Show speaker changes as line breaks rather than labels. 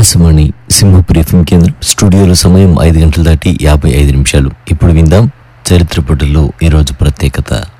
Akashvani Simhapuri FM కేంద్రం స్టూడియోలో సమయం 5 గంటలు దాటి 55 నిమిషాలు. ఇప్పుడు విందాం చరిత్ర పుటల్లో ఈరోజు ప్రత్యేకత.